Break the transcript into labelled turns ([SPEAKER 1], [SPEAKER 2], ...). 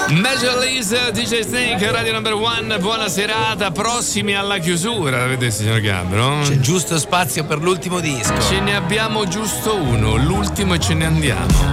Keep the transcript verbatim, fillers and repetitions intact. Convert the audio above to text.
[SPEAKER 1] Major Lazer, D J Snake, Radio Number One, buona serata, prossimi alla chiusura, vedete signor Gambero?
[SPEAKER 2] C'è giusto spazio per l'ultimo disco.
[SPEAKER 1] Ce ne abbiamo giusto uno, l'ultimo e ce ne andiamo.